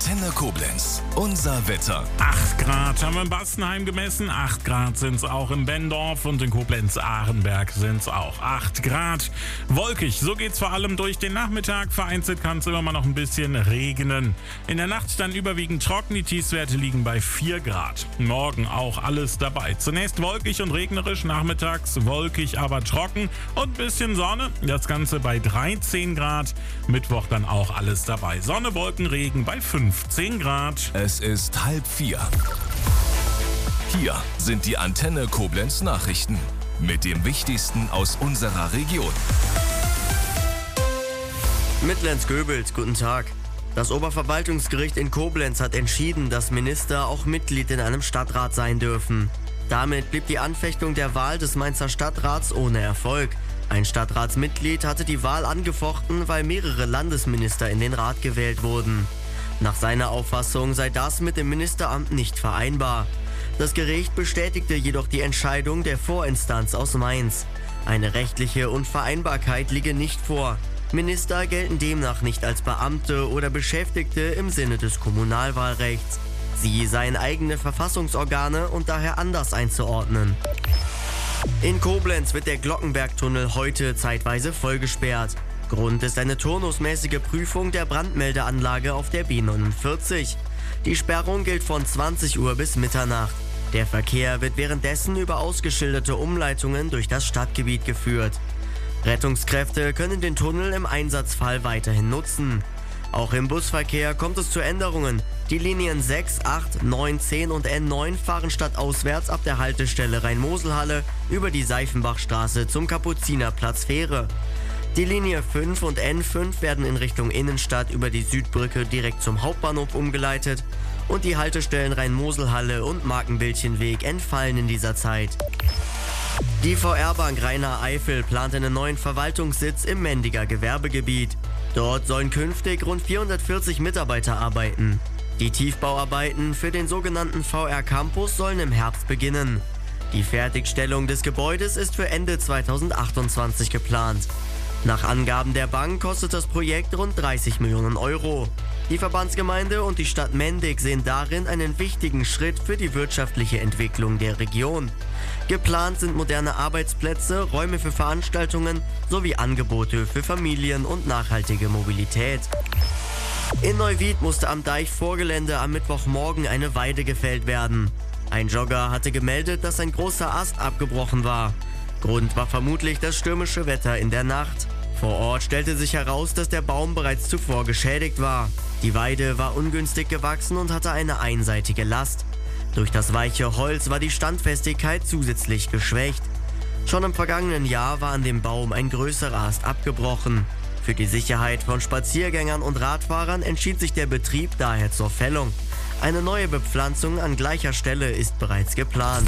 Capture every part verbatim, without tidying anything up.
Antenne Koblenz. Unser Wetter. acht Grad haben wir in Bastenheim gemessen, acht Grad sind es auch in Bendorf und in Koblenz-Ahrenberg sind es auch acht Grad. Wolkig, so geht's vor allem durch den Nachmittag. Vereinzelt kann es immer mal noch ein bisschen regnen. In der Nacht dann überwiegend trocken, die Tiefstwerte liegen bei vier Grad. Morgen auch alles dabei. Zunächst wolkig und regnerisch, nachmittags wolkig, aber trocken und ein bisschen Sonne. Das Ganze bei dreizehn Grad. Mittwoch dann auch alles dabei. Sonne, Wolken, Regen bei fünfzehn Grad. Es ist halb vier. Hier sind die Antenne Koblenz Nachrichten mit dem Wichtigsten aus unserer Region. Mitlenz-Göbels, guten Tag. Das Oberverwaltungsgericht in Koblenz hat entschieden, dass Minister auch Mitglied in einem Stadtrat sein dürfen. Damit blieb die Anfechtung der Wahl des Mainzer Stadtrats ohne Erfolg. Ein Stadtratsmitglied hatte die Wahl angefochten, weil mehrere Landesminister in den Rat gewählt wurden. Nach seiner Auffassung sei das mit dem Ministeramt nicht vereinbar. Das Gericht bestätigte jedoch die Entscheidung der Vorinstanz aus Mainz. Eine rechtliche Unvereinbarkeit liege nicht vor. Minister gelten demnach nicht als Beamte oder Beschäftigte im Sinne des Kommunalwahlrechts. Sie seien eigene Verfassungsorgane und daher anders einzuordnen. In Koblenz wird der Glockenbergtunnel heute zeitweise vollgesperrt. Grund ist eine turnusmäßige Prüfung der Brandmeldeanlage auf der B neunundvierzig. Die Sperrung gilt von zwanzig Uhr bis Mitternacht. Der Verkehr wird währenddessen über ausgeschilderte Umleitungen durch das Stadtgebiet geführt. Rettungskräfte können den Tunnel im Einsatzfall weiterhin nutzen. Auch im Busverkehr kommt es zu Änderungen. Die Linien sechs, acht, neun, zehn und N neun fahren stadtauswärts ab der Haltestelle Rhein-Mosel-Halle über die Seifenbachstraße zum Kapuzinerplatz Fähre. Die Linie fünf und N fünf werden in Richtung Innenstadt über die Südbrücke direkt zum Hauptbahnhof umgeleitet und die Haltestellen Rhein-Mosel-Halle und Markenbildchenweg entfallen in dieser Zeit. Die V R-Bank Rhein-Eifel plant einen neuen Verwaltungssitz im Mendiger Gewerbegebiet. Dort sollen künftig rund vierhundertvierzig Mitarbeiter arbeiten. Die Tiefbauarbeiten für den sogenannten V R-Campus sollen im Herbst beginnen. Die Fertigstellung des Gebäudes ist für Ende zweitausendachtundzwanzig geplant. Nach Angaben der Bank kostet das Projekt rund dreißig Millionen Euro. Die Verbandsgemeinde und die Stadt Mendig sehen darin einen wichtigen Schritt für die wirtschaftliche Entwicklung der Region. Geplant sind moderne Arbeitsplätze, Räume für Veranstaltungen sowie Angebote für Familien und nachhaltige Mobilität. In Neuwied musste am Deichvorgelände am Mittwochmorgen eine Weide gefällt werden. Ein Jogger hatte gemeldet, dass ein großer Ast abgebrochen war. Grund war vermutlich das stürmische Wetter in der Nacht. Vor Ort stellte sich heraus, dass der Baum bereits zuvor geschädigt war. Die Weide war ungünstig gewachsen und hatte eine einseitige Last. Durch das weiche Holz war die Standfestigkeit zusätzlich geschwächt. Schon im vergangenen Jahr war an dem Baum ein größerer Ast abgebrochen. Für die Sicherheit von Spaziergängern und Radfahrern entschied sich der Betrieb daher zur Fällung. Eine neue Bepflanzung an gleicher Stelle ist bereits geplant.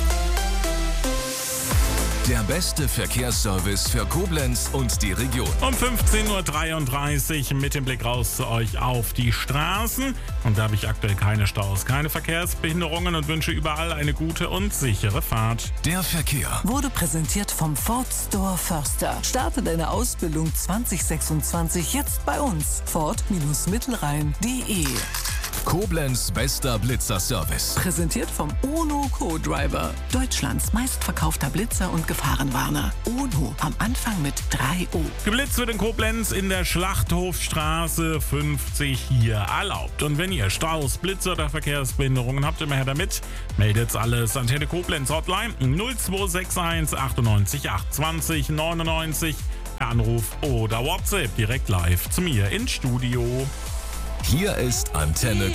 Der beste Verkehrsservice für Koblenz und die Region. Um fünfzehn Uhr dreiunddreißig mit dem Blick raus zu euch auf die Straßen. Und da habe ich aktuell keine Staus, keine Verkehrsbehinderungen und wünsche überall eine gute und sichere Fahrt. Der Verkehr Wurde präsentiert vom Ford Store Förster. Starte deine Ausbildung zwanzig sechsundzwanzig jetzt bei uns. Ford-Mittelrhein punkt de. Koblenz bester Blitzerservice. Präsentiert vom Ono Co-Driver. Deutschlands meistverkaufter Blitzer und Gefahrenwarner. Ono am Anfang mit drei O. Geblitzt wird in Koblenz in der Schlachthofstraße fünfzig hier erlaubt. Und wenn ihr Staus, Blitze oder Verkehrsbehinderungen habt, immer her damit. Meldet's alles. Antenne Koblenz Hotline null zwei sechs eins achtundneunzig achtundzwanzig neunundneunzig. Anruf oder WhatsApp direkt live zu mir ins Studio. Hier ist Antenne